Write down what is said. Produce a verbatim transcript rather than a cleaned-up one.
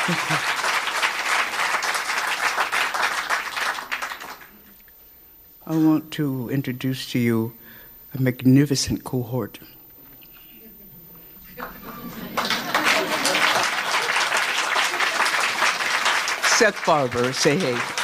I want to introduce to you a magnificent cohort. Seth Barber, say hey.